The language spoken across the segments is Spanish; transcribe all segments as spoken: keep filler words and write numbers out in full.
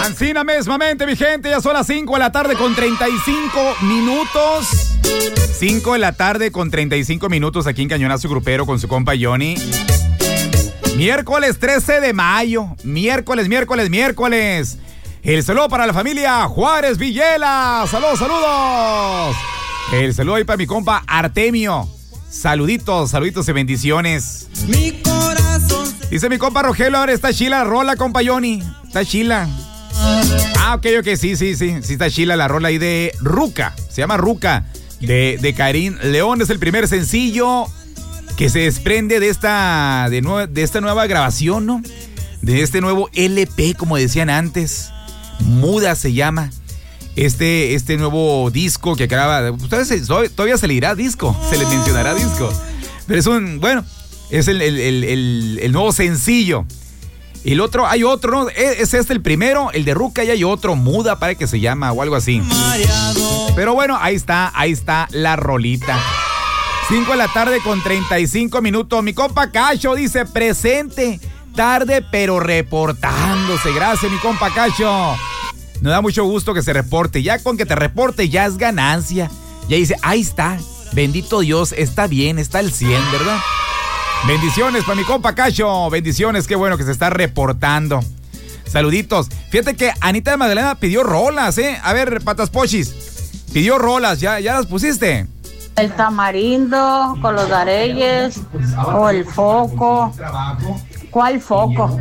Ancina mesmamente, mi gente, ya son las cinco de la tarde con treinta y cinco minutos. cinco de la tarde con treinta y cinco minutos aquí en Cañonazo Grupero con su compa Johnny. Miércoles trece de mayo. Miércoles, miércoles, miércoles. El saludo para la familia Juárez Villela. Saludos, saludos. El saludo ahí para mi compa Artemio. Saluditos, saluditos y bendiciones. Mi corazón. Dice mi compa Rogelio, ahora está chila la rola, compa Johnny. Está chila. Ah, ok, ok, sí, sí, sí. Sí está chila la rola ahí de Ruca. Se llama Ruca. De, de Karim León. Es el primer sencillo que se desprende de esta, de, nue- de esta nueva grabación, ¿no? De este nuevo L P, como decían antes. Muda se llama. Este, este nuevo disco que acaba. Ustedes todavía se le dirá disco. Se le mencionará disco. Pero es un. Bueno, es el, el, el, el, el nuevo sencillo. Y el otro, hay otro, ¿no? Es este el primero, el de Ruca, y hay otro, Muda, para que se llama, o algo así. Pero bueno, ahí está, ahí está la rolita. cinco de la tarde con treinta y cinco minutos. Mi compa Cacho dice, presente, tarde pero reportándose. Gracias, mi compa Cacho. Nos da mucho gusto que se reporte. Ya con que te reporte ya es ganancia. Ya dice, ahí está, bendito Dios, está bien, está al cien, ¿verdad? Bendiciones para mi compa Cacho. Bendiciones, qué bueno que se está reportando. Saluditos. Fíjate que Anita de Magdalena pidió rolas, ¿eh? A ver, patas pochis. Pidió rolas, ¿ya, ya las pusiste? El tamarindo con los areyes o el foco. ¿Cuál foco?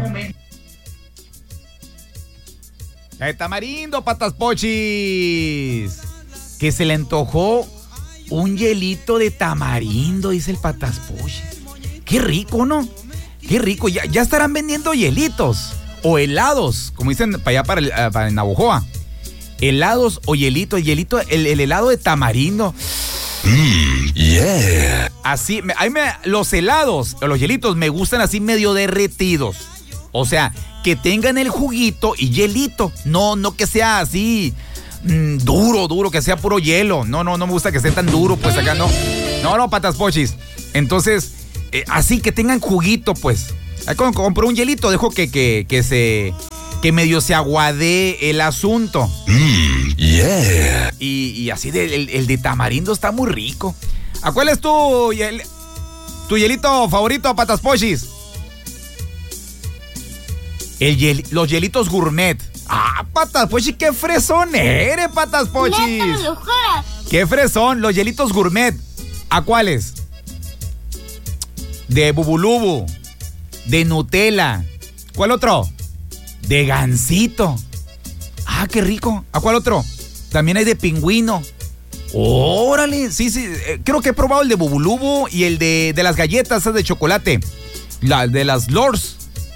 El tamarindo, patas pochis. Que se le antojó un hielito de tamarindo, dice el patas pochis. Qué rico, ¿no? Qué rico. Ya, ya estarán vendiendo hielitos o helados, como dicen para allá, para, el, para el Navojoa. Helados o hielitos. Hielito, el, el helado de tamarindo. Mm, yeah. Así, me, a mí me, los helados o los hielitos me gustan así medio derretidos. O sea, que tengan el juguito y hielito. No, no que sea así mmm, duro, duro, que sea puro hielo. No, no, no me gusta que esté tan duro, pues acá no. No, no, patas pochis. Entonces... Eh, así que tengan juguito, pues. Cuando compro un hielito, dejo que, que, que se. Que medio se aguadee el asunto. Mm, yeah. Y, y así de, el, el de tamarindo está muy rico. ¿A cuál es tu, hiel, tu hielito favorito, patas pochis? El hiel, los hielitos gourmet. Ah, patas pochis, qué fresón eres, patas pochis. Qué fresón, los hielitos gourmet. ¿A cuáles? De Bubulubu, de Nutella. ¿Cuál otro? De Gansito. Ah, qué rico. ¿A cuál otro? También hay de pingüino. Órale, sí, sí. Eh, creo que he probado el de Bubulubu y el de, de las galletas de chocolate. La, de las Lords.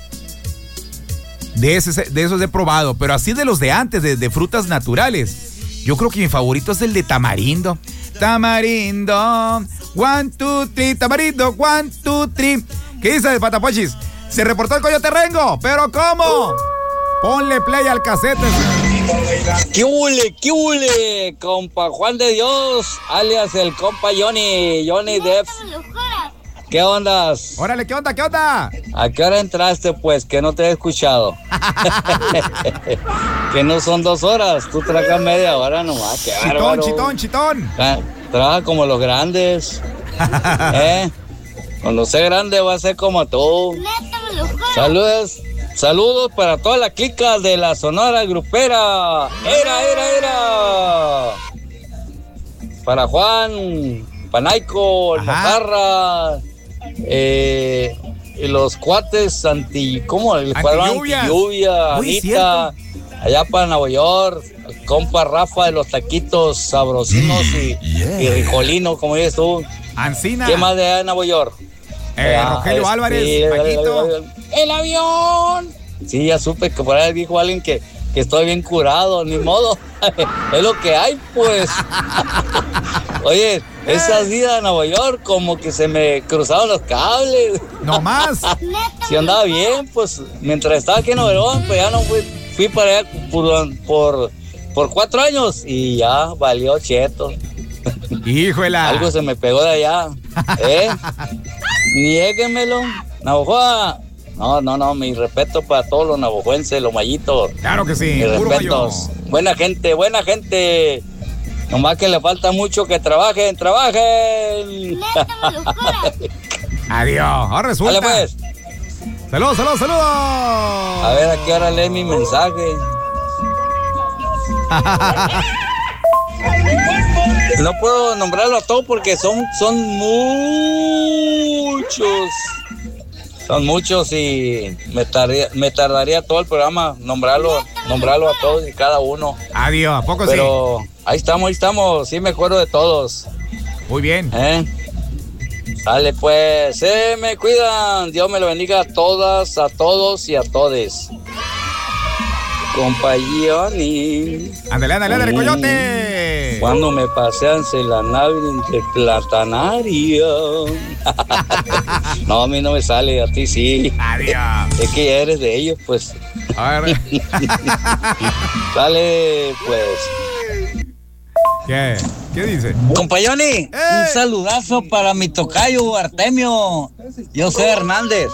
De, ese, de esos he probado, pero así de los de antes, de, de frutas naturales. Yo creo que mi favorito es el de tamarindo. Tamarindo, one, two, three, tamarindo, one, two, three. ¿Qué dice el patapochis? Se reportó el Coyote Rengo, ¿pero cómo? Ponle play al casete. ¡Qué hule, qué hule! Compa Juan de Dios, alias el compa Johnny, Johnny Depp. ¿Qué ondas? Órale, ¿qué onda, qué onda? ¿A qué hora entraste, pues? Que no te he escuchado. Que no son dos horas, tú tragas media hora nomás. Qué chitón, bárbaro. chitón, chitón. Trabaja como los grandes. ¿Eh? Cuando sea grande va a ser como tú. Saludos, saludos para toda la clica de la Sonora Grupera. Era, era, era. Para Juan, Panaico, Mojarra. Eh, y los cuates anti, ¿cómo? El cuadro anti-lluvia, Anita, allá para Nueva York, el compa Rafa de los taquitos sabrosinos mm, y, yeah. y rijolinos, como dices tú. Ancina. ¿Qué más de allá de Nueva York? Eh, ah, Rogelio este, Álvarez, el, Paquito. El, el, el avión. Sí, ya supe que por ahí dijo alguien que, que estoy bien curado, ni modo. Es lo que hay, pues. Oye, esas idas a Nueva York como que se me cruzaron los cables. No más. Si andaba bien, pues mientras estaba aquí en Nueva York, pues ya no fui, fui para allá por, por, por cuatro años y ya valió cheto. Híjola. Algo se me pegó de allá. ¿Eh? Niéguenmelo. Navajoa, No, no, no, mi respeto para todos los navajuenses, los mayitos. Claro que sí, Mis puro respetos. mayo. Buena gente, buena gente. Nomás que le falta mucho que trabajen, trabajen. Adiós. Ahora resulta. Dale pues. Saludos, saludos, saludos. A ver, aquí ahora lee mi mensaje. No puedo nombrarlo a todos porque son, son muchos. Son muchos y me tardaría, me tardaría todo el programa nombrarlo, nombrarlo a todos y cada uno. Adiós, ¿a poco Pero sí? ahí estamos, ahí estamos. Sí me acuerdo de todos. Muy bien. ¿Eh? Dale pues, se me cuidan. Dios me lo bendiga a todas, a todos y a todes. Compañoni. Ándale, ándale, ándale, coyote. Cuando me pasean en la nave de platanaria. No, a mí no me sale, a ti sí. Adiós. Es que ya eres de ellos, pues. A ver. Dale, pues. ¿Qué? ¿Qué dice? Compañoni, ¡Eh! un saludazo para mi tocayo Artemio José Hernández.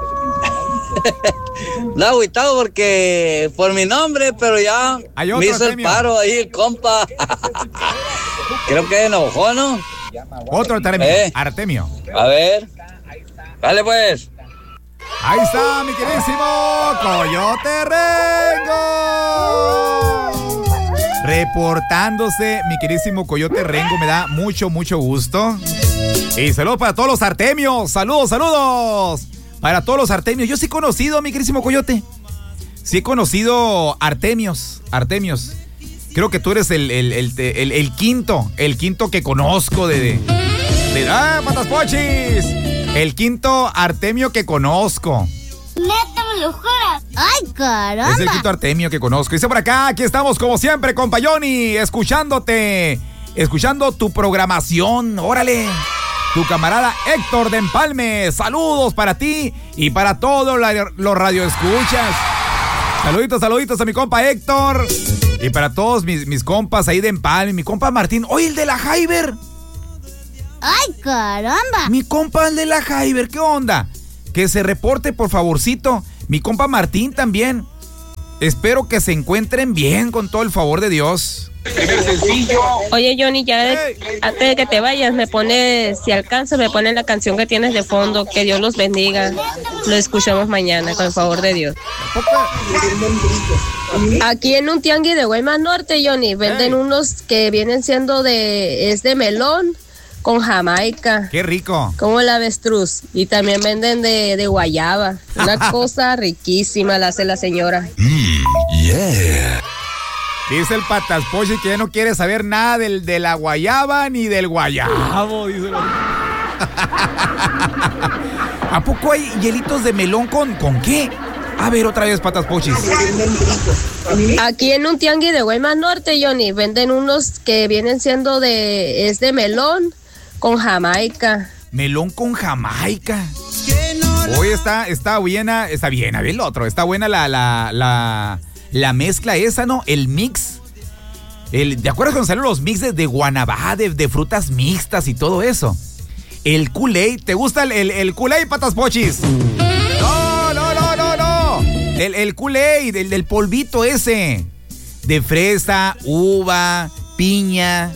No, agüitado porque por mi nombre, pero ya Hay otro me hizo Artemio. el paro ahí el compa. Creo que enojó, ¿no? Otro Artemio. Eh. Artemio. A ver. Dale pues. Ahí está, mi queridísimo Coyote Rengo. Reportándose, mi queridísimo Coyote Rengo. Me da mucho, mucho gusto. Y saludos para todos los Artemios. Saludos, saludos. Para todos los Artemios. Yo sí he conocido, mi queridísimo Coyote. Sí he conocido Artemios. Artemios. Creo que tú eres el, el, el, el, el quinto. El quinto que conozco de... de, de ¡ah, patas pochis! El quinto Artemio que conozco. ¿Neta me lo juras? ¡Ay, caramba! Es el quinto Artemio que conozco. Dice por acá, aquí estamos como siempre, compayoni, escuchándote, escuchando tu programación. Órale. Tu camarada Héctor de Empalme. Saludos para ti y para todos la, los radioescuchas. Saluditos, saluditos a mi compa Héctor. Y para todos mis, mis compas ahí de Empalme. Mi compa Martín. Oye, el de la Jaiber. ¡Ay, caramba! Mi compa el de la Jaiber, ¿qué onda? Que se reporte, por favorcito. Mi compa Martín también. Espero que se encuentren bien, con todo el favor de Dios. Oye, Johnny, ya de- antes de que te vayas, me pones, si alcanzas, me pones la canción que tienes de fondo. Que Dios los bendiga. Lo escuchamos mañana, con el favor de Dios. Aquí en un tianguis de Guaymas Norte, Johnny, venden Hey. unos que vienen siendo de, es de melón con jamaica, Qué rico. como el avestruz. Y también venden de, de guayaba. Una cosa riquísima la hace la señora. Mmm, yeah. Dice el Patas Pochi que ya no quiere saber nada del, de la guayaba ni del guayabo. Dice. ¿A poco hay hielitos de melón con, con qué? A ver, otra vez, Patas Pochis. Aquí en un tianguis de Guaymas Norte, Johnny, venden unos que vienen siendo de, es de melón con jamaica. Melón con jamaica. Hoy está, está buena, está bien, a ver el otro, está buena la, la, la, la mezcla esa, ¿no? El mix. El, ¿te acuerdas cuando salieron los mixes de Guanabá, de, de frutas mixtas y todo eso? El Kool-Aid, ¿te gusta el, el, el Kool-Aid, Patas Pochis? No, no, no, no, no. El, el Kool-Aid, el del polvito ese. De fresa, uva, piña.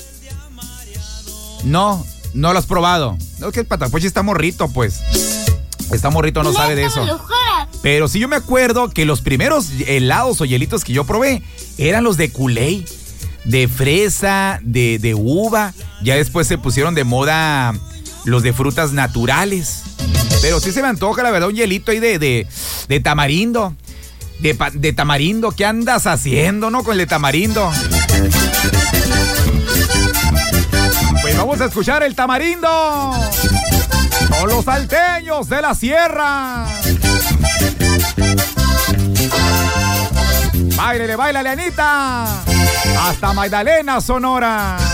No, no lo has probado. No, es que el Patas Pochis está morrito, pues. Está morrito, no sabe de ¿Neta me eso. lo juras? Pero sí yo me acuerdo que los primeros helados o hielitos que yo probé eran los de Kool-Aid, de fresa, de, de uva. Ya después se pusieron de moda los de frutas naturales. Pero sí se me antoja, la verdad, un hielito ahí de, de, de tamarindo. De, pa- de tamarindo, ¿qué andas haciendo, no? Con el de tamarindo. Pues vamos a escuchar el tamarindo. Con los salteños de la sierra. Báilale, báilale, Anita. Hasta Magdalena, Sonora.